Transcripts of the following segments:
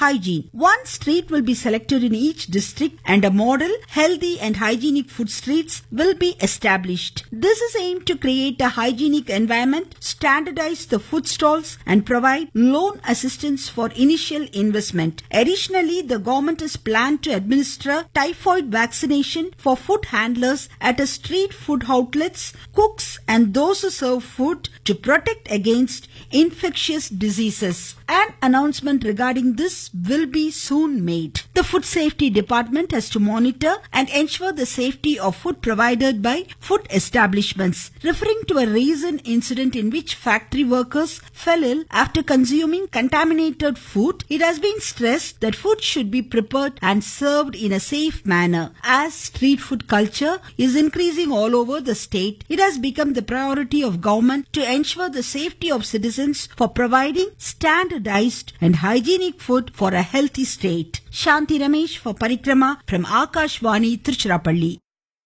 hygiene. One street will be selected in each district and a model healthy and hygienic food streets will be established. This is aimed to create a hygienic environment, standardize the food stalls and provide loan assistance for initial investment. Additionally, the government is planned to administer typhoid vaccination for food handlers at a street food outlets, cooks and those who serve food to protect against infectious diseases. An announcement regarding this will be soon made. The Food Safety Department has to monitor and ensure the safety of food provided by food establishments. Referring to a recent incident in which factory workers fell ill after consuming contaminated food, it has been stressed that food should be prepared and served in a safe manner. As street food culture is increasing all over the state, it has become the priority of government to ensure the safety of citizens for providing standardized and hygienic food for a healthy state. Shanti Ramesh for Parikrama from Akashvani, Tiruchirappalli.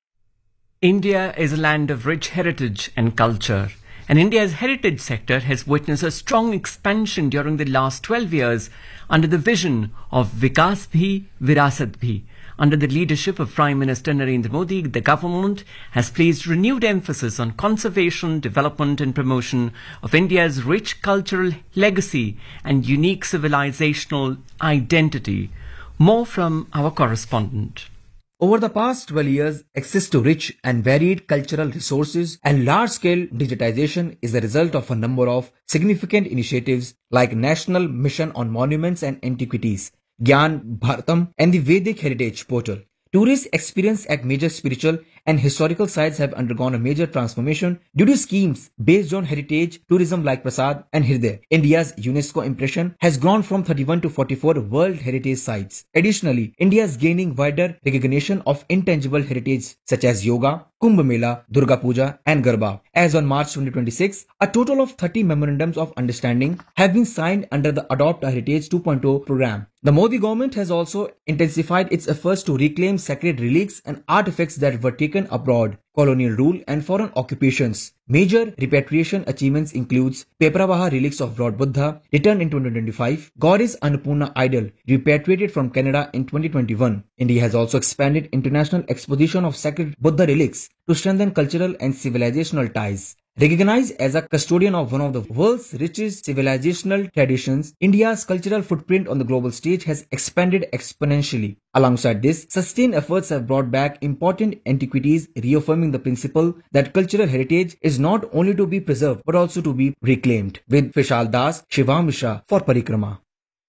India is a land of rich heritage and culture, and India's heritage sector has witnessed a strong expansion during the last 12 years under the vision of Vikas Bhi, Virasat Bhi. Under the leadership of Prime Minister Narendra Modi, the government has placed renewed emphasis on conservation, development and promotion of India's rich cultural legacy and unique civilizational identity. More from our correspondent. Over the past 12 years, access to rich and varied cultural resources and large-scale digitization is the result of a number of significant initiatives like National Mission on Monuments and Antiquities, Gyan Bharatam, and the Vedic Heritage Portal. Tourist experience at major spiritual and historical sites have undergone a major transformation due to schemes based on heritage tourism like Prasad and Hriday. India's UNESCO impression has grown from 31 to 44 World Heritage Sites. Additionally, India is gaining wider recognition of intangible heritage such as yoga, Kumbh Mela, Durga Puja and Garba. As on March 2026, a total of 30 memorandums of understanding have been signed under the Adopt a Heritage 2.0 program. The Modi government has also intensified its efforts to reclaim sacred relics and artifacts that were taken abroad, colonial rule and foreign occupations. Major repatriation achievements includes Pepravaha relics of Lord Buddha returned in 2025, Goddess Annapurna idol repatriated from Canada in 2021. India has also expanded international exposition of sacred Buddha relics to strengthen cultural and civilizational ties. Recognized as a custodian of one of the world's richest civilizational traditions, India's cultural footprint on the global stage has expanded exponentially. Alongside this, sustained efforts have brought back important antiquities, reaffirming the principle that cultural heritage is not only to be preserved but also to be reclaimed. With Vishal Das, Shivam Mishra for Parikrama.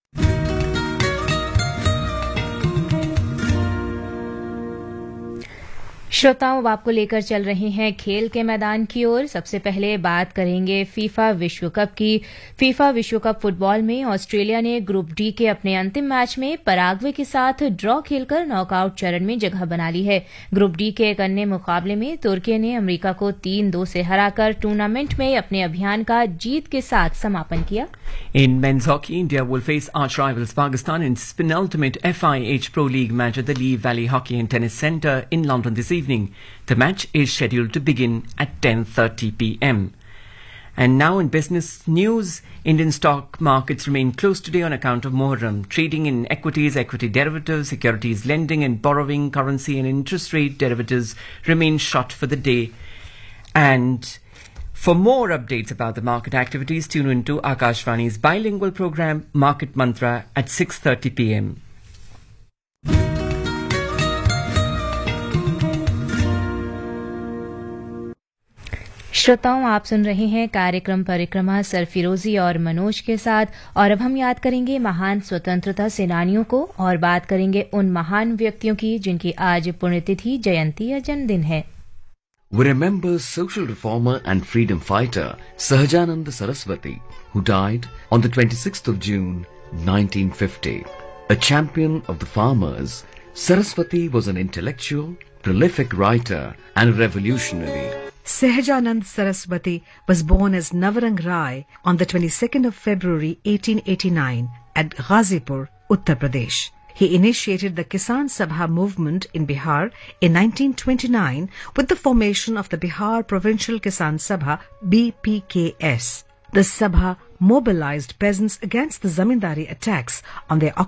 श्रोताओं, अब आपको लेकर चल रहे हैं खेल के मैदान की ओर। सबसे पहले बात करेंगे फीफा विश्व कप की। फीफा विश्व कप फुटबॉल में ऑस्ट्रेलिया ने ग्रुप डी के अपने अंतिम मैच में पराग्वे के साथ ड्रॉ खेलकर नॉकआउट चरण में जगह बना ली है। ग्रुप डी के एक अन्य मुकाबले में तुर्की ने अमेरिका को 3-2 से हराकर टूर्नामेंट में अपने अभियान का जीत के साथ समापन किया। In men's hockey, India will face arch rivals Pakistan in penultimate FIH Pro League match at the Lee Valley Hockey and Tennis Centre in London this evening. The match is scheduled to begin at 10:30 p.m. And now in business news, Indian stock markets remain closed today on account of Muharram. Trading in equities, equity derivatives, securities lending and borrowing, currency and interest rate derivatives remain shut for the day. And for more updates about the market activities, tune into Akashvani's bilingual program Market Mantra at 6:30 p.m. श्रोताओं, आप सुन रहे हैं कार्यक्रम परिक्रमा सरफिरोजी और मनोज के साथ। और अब हम याद करेंगे महान स्वतंत्रता सेनानियों को और बात करेंगे उन महान व्यक्तियों की जिनकी आज पुण्यतिथि, जयंती या जन्मदिन है। We remember social reformer and freedom fighter Sahajananda Saraswati, who died on the 26th of June 1950. A champion of the farmers, Saraswati was an intellectual, prolific writer and revolutionary. Sahajanand Saraswati was born as Navarang Rai on the 22nd of February 1889 at Ghazipur, Uttar Pradesh. He initiated the Kisan Sabha movement in Bihar in 1929 with the formation of the Bihar Provincial Kisan Sabha BPKS. The Sabha mobilized peasants against the zamindari attacks on their